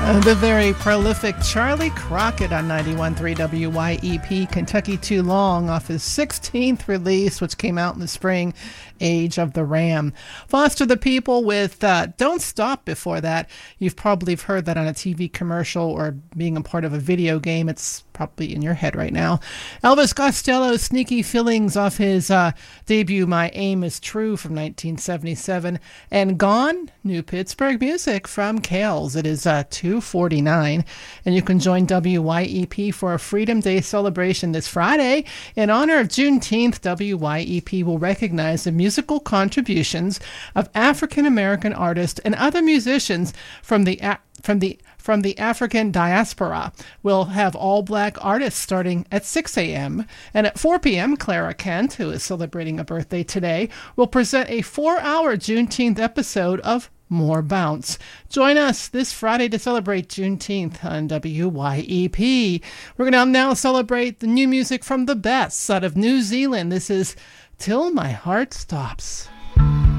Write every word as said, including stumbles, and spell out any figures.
The very prolific Charlie Crockett on ninety-one point three W Y E P, Kentucky Too Long, off his sixteenth release, which came out in the spring, Age of the Ram. Foster the People with uh, Don't Stop before that. You've probably heard that on a T V commercial or being a part of a video game. It's probably in your head right now. Elvis Costello, Sneaky Feelings, off his uh, debut My Aim Is True from nineteen seventy-seven. And Gone, new Pittsburgh music from Kales. It is uh, two forty-nine, and you can join W Y E P for a Freedom Day celebration this Friday. In honor of Juneteenth, W Y E P will recognize the musical contributions of African American artists and other musicians from the from the from the African diaspora. We'll have all black artists starting at six a.m. And at four p.m., Clara Kent, who is celebrating a birthday today, will present a four-hour Juneteenth episode of More Bounce. Join us this Friday to celebrate Juneteenth on W Y E P. We're going to now celebrate the new music from the best out of New Zealand. This is Till My Heart Stops.